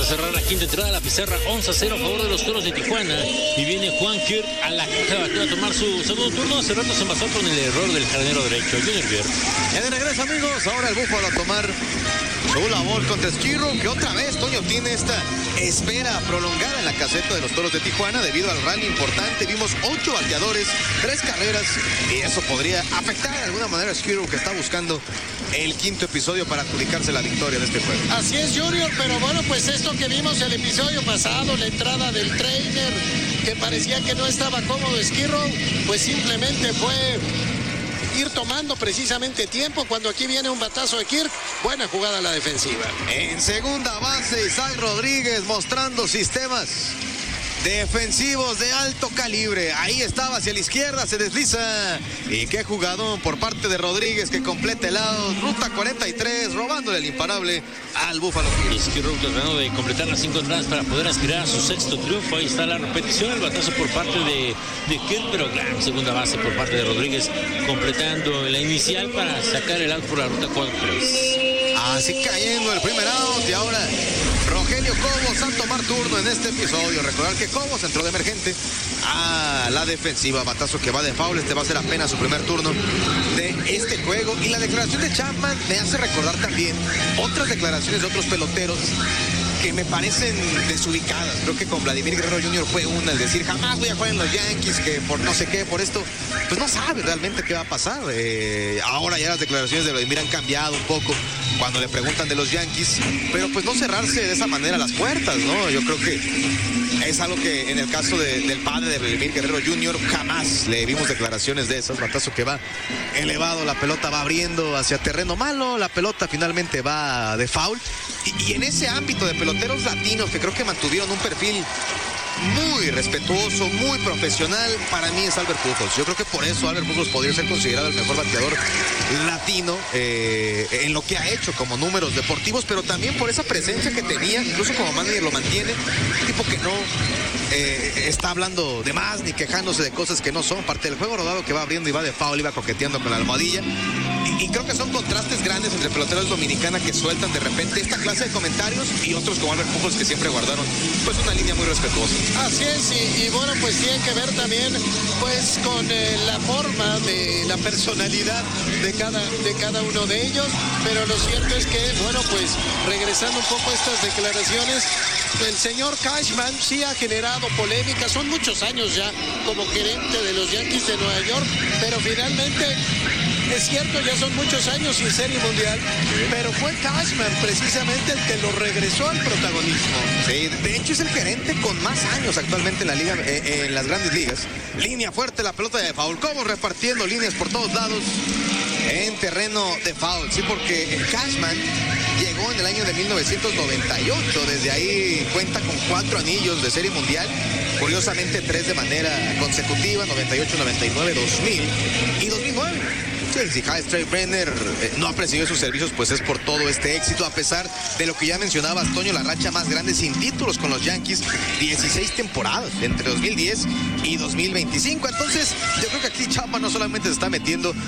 cerrar la quinta entrada, la pizarra 11-0 a favor de los Toros de Tijuana. Y viene Juan Kirk a la caja de bateo a tomar su segundo turno. Hace rato se envasó con el error del jardinero derecho, Junior Guerra. Ya de regreso, amigos. Ahora el Búfalo a tomar su labor contra Skirrow, que otra vez, Toño, tiene esta espera prolongada en la caseta de los Toros de Tijuana debido al rally importante. Vimos 8 bateadores, 3 carreras, y eso podría afectar de alguna manera a Skirrow, que está buscando el quinto episodio para adjudicarse la victoria de este juego. Así es, Junior, pero bueno, pues esto que vimos el episodio pasado, la entrada del trainer, que parecía que no estaba cómodo Skirrow, pues simplemente fue ir tomando precisamente tiempo. Cuando aquí viene un batazo de Kirk, buena jugada a la defensiva. En segunda base, Isaac Rodríguez mostrando sistemas defensivos de alto calibre. Ahí estaba hacia la izquierda, se desliza. Y qué jugadón por parte de Rodríguez, que completa el lado. Ruta 43, robándole el imparable al Búfalo Bills. Skirrow tratando de completar las 5 entradas para poder aspirar a su sexto triunfo. Ahí está la repetición, el batazo por parte de Kirk, pero gran segunda base por parte de Rodríguez, completando la inicial para sacar el out por la ruta 4-3. Así cayendo el primer out, y ahora Rogelio Cobos a tomar turno en este episodio. Recordar que Cobos entró de emergente a la defensiva. Batazo que va de foul. Este va a ser apenas su primer turno de este juego. Y la declaración de Chapman me hace recordar también otras declaraciones de otros peloteros que me parecen desubicadas. Creo que con Vladimir Guerrero Jr. fue una, el decir jamás voy a jugar en los Yankees, que por no sé qué, por esto, pues no sabe realmente qué va a pasar. Ahora ya las declaraciones de Vladimir han cambiado un poco cuando le preguntan de los Yankees, pero pues no cerrarse de esa manera las puertas, ¿no? Yo creo que es algo que en el caso del padre de Vladimir Guerrero Jr. jamás le vimos declaraciones de esas. Batazo que va elevado, la pelota va abriendo hacia terreno malo, la pelota finalmente va de foul. Y en ese ámbito de peloteros latinos que creo que mantuvieron un perfil muy respetuoso, muy profesional, para mí es Albert Pujols. Yo creo que por eso Albert Pujols podría ser considerado el mejor bateador latino en lo que ha hecho como números deportivos, pero también por esa presencia que tenía, incluso como manager lo mantiene, un tipo que no está hablando de más ni quejándose de cosas que no son parte del juego rodado, que va abriendo y va de foul y va coqueteando con la almohadilla. Y creo que son contrastes grandes entre peloteros dominicana que sueltan de repente esta clase de comentarios y otros como Albert Pujols, que siempre guardaron pues una línea muy respetuosa. Así es, y bueno, pues tiene que ver también pues con la forma de la personalidad de cada uno de ellos, pero lo cierto es que, bueno, pues regresando un poco a estas declaraciones, el señor Cashman sí ha generado polémica. Son muchos años ya como gerente de los Yankees de Nueva York, pero finalmente es cierto, ya son muchos años sin Serie Mundial, pero fue Cashman precisamente el que lo regresó al protagonismo. Sí, de hecho es el gerente con más años actualmente en la liga, en las grandes ligas. Línea fuerte, la pelota de foul. Como repartiendo líneas por todos lados en terreno de foul. Sí, porque Cashman llegó en el año de 1998. Desde ahí cuenta con 4 anillos de Serie Mundial. Curiosamente 3 de manera consecutiva, 98, 99, 2000 y 2009. Si Hal Steinbrenner no ha presidido sus servicios, pues es por todo este éxito, a pesar de lo que ya mencionabas, Toño, la racha más grande sin títulos con los Yankees, 16 temporadas entre 2010 y 2025. Entonces, yo creo que aquí Chapa no solamente se está metiendo